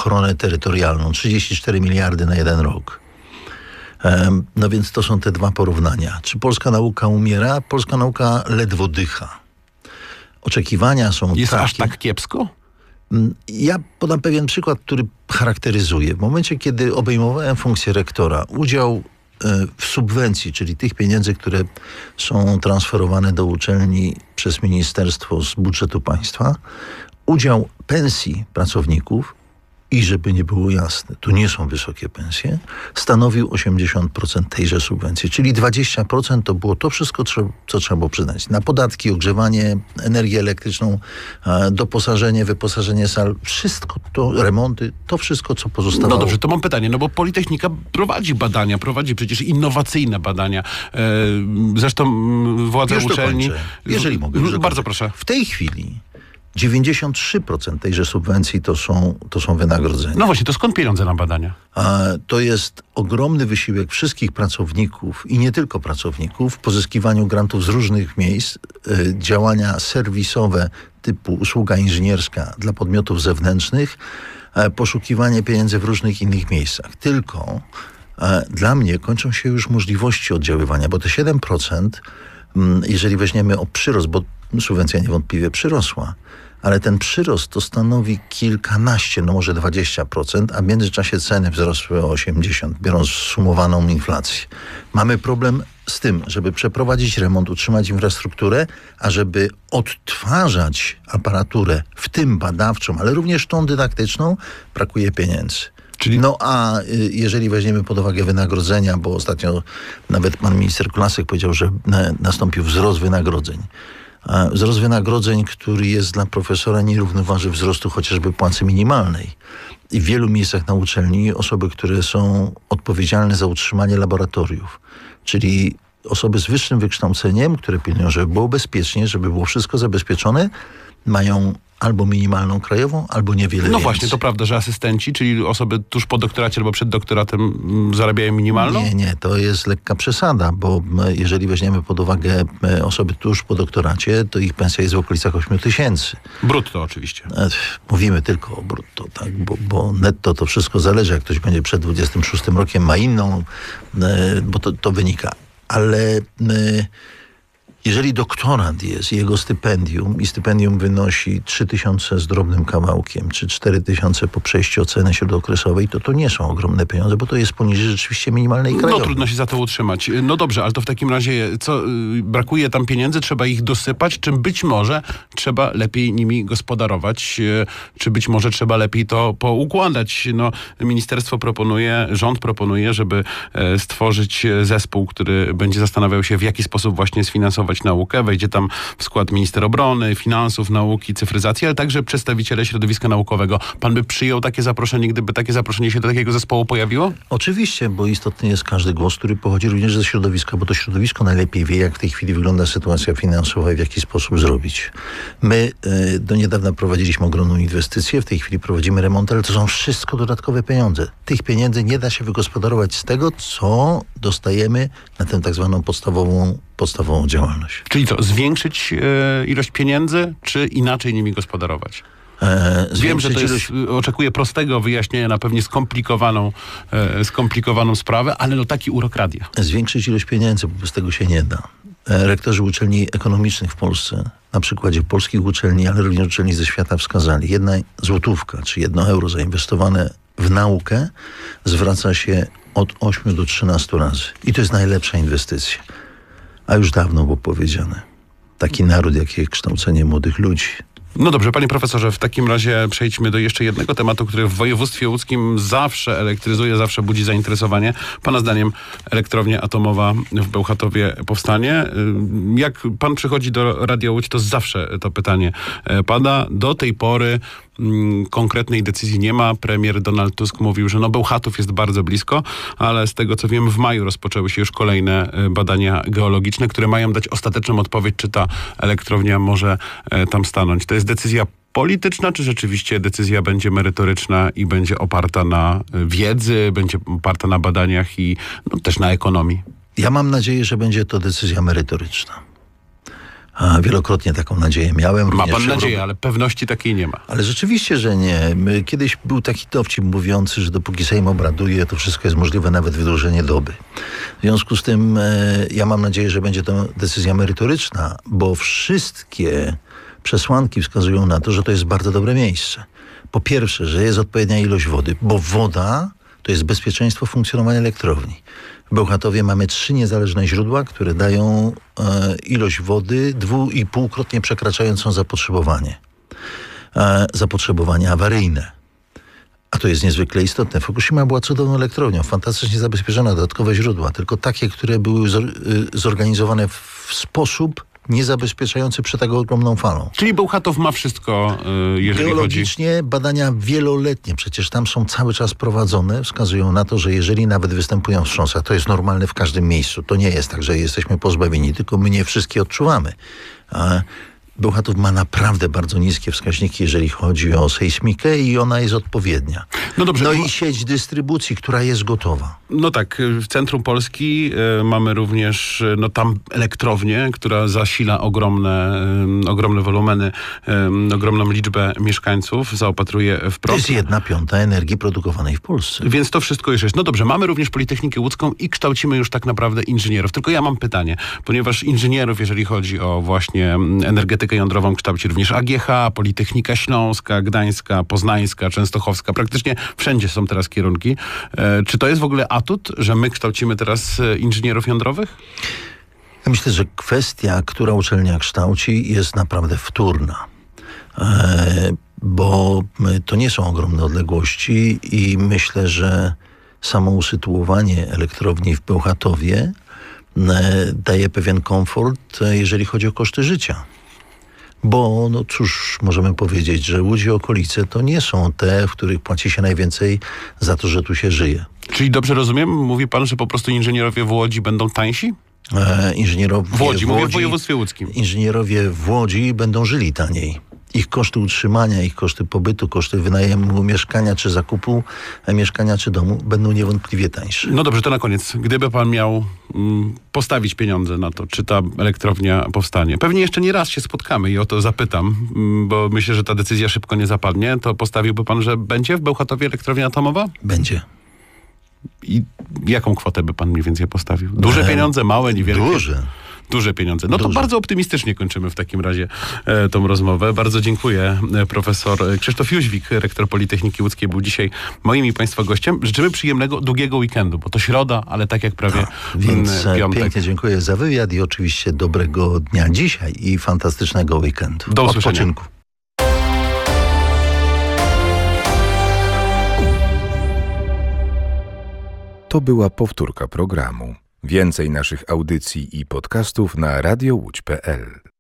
ochronę terytorialną. 34 miliardy na 1 rok. No więc to są te dwa porównania. Czy polska nauka umiera? Polska nauka ledwo dycha. Oczekiwania są Jest takie. aż tak kiepsko? Ja podam pewien przykład, który charakteryzuje. W momencie, kiedy obejmowałem funkcję rektora, udział w subwencji, czyli tych pieniędzy, które są transferowane do uczelni przez ministerstwo z budżetu państwa, udział pensji pracowników, i żeby nie było jasne, tu nie są wysokie pensje, stanowił 80% tejże subwencji, czyli 20% to było to wszystko, co trzeba było przyznać. Na podatki, ogrzewanie, energię elektryczną, doposażenie, wyposażenie sal, wszystko to, remonty, to wszystko, co pozostawało. No dobrze, to mam pytanie, no bo Politechnika prowadzi badania, prowadzi przecież innowacyjne badania. Zresztą władze Już uczelni... dokończę. Jeżeli mogę. Bardzo proszę. W tej chwili 93% tejże subwencji to są wynagrodzenia. No właśnie, to skąd pieniądze na badania? To jest ogromny wysiłek wszystkich pracowników i nie tylko pracowników w pozyskiwaniu grantów z różnych miejsc, działania serwisowe typu usługa inżynierska dla podmiotów zewnętrznych, poszukiwanie pieniędzy w różnych innych miejscach. Tylko dla mnie kończą się już możliwości oddziaływania, bo te 7%, jeżeli weźmiemy o przyrost, bo subwencja niewątpliwie przyrosła, ale ten przyrost to stanowi kilkanaście, no może 20%, a w międzyczasie ceny wzrosły o 80%, biorąc sumowaną inflację. Mamy problem z tym, żeby przeprowadzić remont, utrzymać infrastrukturę, a żeby odtwarzać aparaturę, w tym badawczą, ale również tą dydaktyczną, brakuje pieniędzy. Czyli... No a jeżeli weźmiemy pod uwagę wynagrodzenia, bo ostatnio nawet pan minister Kulasek powiedział, że nastąpił wzrost wynagrodzeń. Wzrost wynagrodzeń, który jest dla profesora, nie równoważy wzrostu chociażby płacy minimalnej. I w wielu miejscach na uczelni osoby, które są odpowiedzialne za utrzymanie laboratoriów, czyli osoby z wyższym wykształceniem, które pilnują, żeby było bezpiecznie, żeby było wszystko zabezpieczone, mają albo minimalną krajową, albo niewiele więcej. No właśnie, to prawda, że asystenci, czyli osoby tuż po doktoracie albo przed doktoratem zarabiają minimalną? Nie, to jest lekka przesada, bo jeżeli weźmiemy pod uwagę osoby tuż po doktoracie, to ich pensja jest w okolicach 8 tysięcy. Brutto oczywiście. Mówimy tylko o brutto, tak? Bo netto to wszystko zależy. Jak ktoś będzie przed 26 rokiem, ma inną, bo to wynika. Ale jeżeli doktorant jest, jego stypendium wynosi 3000 z drobnym kawałkiem, czy 4000 po przejściu oceny śródokresowej, to nie są ogromne pieniądze, bo to jest poniżej rzeczywiście minimalnej krajowej. No trudno się za to utrzymać. No dobrze, ale to w takim razie brakuje tam pieniędzy, trzeba ich dosypać, czy być może trzeba lepiej nimi gospodarować, czy być może trzeba lepiej to poukładać. No, ministerstwo proponuje, rząd proponuje, żeby stworzyć zespół, który będzie zastanawiał się, w jaki sposób właśnie sfinansować naukę. Wejdzie tam w skład minister obrony, finansów, nauki, cyfryzacji, ale także przedstawiciele środowiska naukowego. Pan by przyjął takie zaproszenie, gdyby takie zaproszenie się do takiego zespołu pojawiło? Oczywiście, bo istotny jest każdy głos, który pochodzi również ze środowiska, bo to środowisko najlepiej wie, jak w tej chwili wygląda sytuacja finansowa i w jaki sposób zrobić. My do niedawna prowadziliśmy ogromną inwestycję, w tej chwili prowadzimy remont, ale to są wszystko dodatkowe pieniądze. Tych pieniędzy nie da się wygospodarować z tego, co dostajemy na tę tak zwaną podstawową działalność. Czyli co, zwiększyć ilość pieniędzy, czy inaczej nimi gospodarować? Wiem, że to oczekuję prostego wyjaśnienia na pewnie skomplikowaną sprawę, ale no taki urok radia. Zwiększyć ilość pieniędzy, bo bez tego się nie da. Rektorzy uczelni ekonomicznych w Polsce, na przykładzie polskich uczelni, ale również uczelni ze świata wskazali, 1 złotówka, czy 1 euro zainwestowane w naukę zwraca się od 8 do 13 razy. I to jest najlepsza inwestycja. A już dawno było powiedziane. Taki naród, jak jest kształcenie młodych ludzi. No dobrze, panie profesorze, w takim razie przejdźmy do jeszcze jednego tematu, który w województwie łódzkim zawsze elektryzuje, zawsze budzi zainteresowanie. Pana zdaniem elektrownia atomowa w Bełchatowie powstanie? Jak pan przychodzi do Radia Łódź, to zawsze to pytanie pada. Do tej pory konkretnej decyzji nie ma. Premier Donald Tusk mówił, że Bełchatów jest bardzo blisko, ale z tego co wiem, w maju rozpoczęły się już kolejne badania geologiczne, które mają dać ostateczną odpowiedź, czy ta elektrownia może tam stanąć. To jest decyzja polityczna, czy rzeczywiście decyzja będzie merytoryczna i będzie oparta na wiedzy, będzie oparta na badaniach i też na ekonomii? Ja mam nadzieję, że będzie to decyzja merytoryczna. A wielokrotnie taką nadzieję miałem. Ma również pan w nadzieję, ale pewności takiej nie ma. Ale rzeczywiście, że nie. Kiedyś był taki dowcip mówiący, że dopóki Sejm obraduje, to wszystko jest możliwe, nawet wydłużenie doby. W związku z tym ja mam nadzieję, że będzie to decyzja merytoryczna, bo wszystkie przesłanki wskazują na to, że to jest bardzo dobre miejsce. Po pierwsze, że jest odpowiednia ilość wody, bo woda to jest bezpieczeństwo funkcjonowania elektrowni. W Bełchatowie mamy 3 niezależne źródła, które dają ilość wody 2,5-krotnie przekraczającą zapotrzebowanie awaryjne. A to jest niezwykle istotne. Fukushima była cudowną elektrownią, fantastycznie zabezpieczona, dodatkowe źródła, tylko takie, które były zorganizowane w sposób niezabezpieczający przed tak ogromną falą. Czyli Bełchatów ma wszystko, jeżeli chodzi... Geologicznie badania wieloletnie, przecież tam są cały czas prowadzone, wskazują na to, że jeżeli nawet występują wstrząsy, a to jest normalne w każdym miejscu, to nie jest tak, że jesteśmy pozbawieni, tylko my nie wszystkie odczuwamy. Bełchatów ma naprawdę bardzo niskie wskaźniki, jeżeli chodzi o sejsmikę i ona jest odpowiednia. No dobrze. No i sieć dystrybucji, która jest gotowa. No tak, w centrum Polski mamy również tam elektrownię, która zasila ogromne wolumeny, ogromną liczbę mieszkańców, zaopatruje w prąd. To jest 1/5 energii produkowanej w Polsce. Więc to wszystko już jest. No dobrze, mamy również Politechnikę Łódzką i kształcimy już tak naprawdę inżynierów. Tylko ja mam pytanie, ponieważ inżynierów, jeżeli chodzi o właśnie energetykę jądrową, kształci również AGH, Politechnika Śląska, Gdańska, Poznańska, Częstochowska. Praktycznie wszędzie są teraz kierunki. Czy to jest w ogóle atut, że my kształcimy teraz inżynierów jądrowych? Ja myślę, że kwestia, która uczelnia kształci, jest naprawdę wtórna. Bo to nie są ogromne odległości i myślę, że samo usytuowanie elektrowni w Bełchatowie daje pewien komfort, jeżeli chodzi o koszty życia. Bo, no cóż, możemy powiedzieć, że Łódź i okolice to nie są te, w których płaci się najwięcej za to, że tu się żyje. Czyli dobrze rozumiem? Mówi pan, że po prostu inżynierowie w Łodzi będą tańsi? Inżynierowie w Łodzi, mówię w województwie łódzkim. Inżynierowie w Łodzi będą żyli taniej. Ich koszty utrzymania, ich koszty pobytu, koszty wynajmu mieszkania, czy zakupu mieszkania, czy domu będą niewątpliwie tańsze. No dobrze, to na koniec. Gdyby pan miał postawić pieniądze na to, czy ta elektrownia powstanie, pewnie jeszcze nie raz się spotkamy i o to zapytam, bo myślę, że ta decyzja szybko nie zapadnie, to postawiłby pan, że będzie w Bełchatowie elektrownia atomowa? Będzie. I jaką kwotę by pan mniej więcej postawił? Duże pieniądze, małe, niewielkie? Duże pieniądze. No to bardzo optymistycznie kończymy w takim razie tą rozmowę. Bardzo dziękuję. Profesor Krzysztof Jóźwik, rektor Politechniki Łódzkiej, był dzisiaj moim i państwa gościem. Życzymy przyjemnego, długiego weekendu, bo to środa, ale tak jak prawie więc piątek. Pięknie dziękuję za wywiad i oczywiście dobrego dnia dzisiaj i fantastycznego weekendu. Do usłyszenia. Odpoczynku. To była powtórka programu. Więcej naszych audycji i podcastów na radiołódź.pl.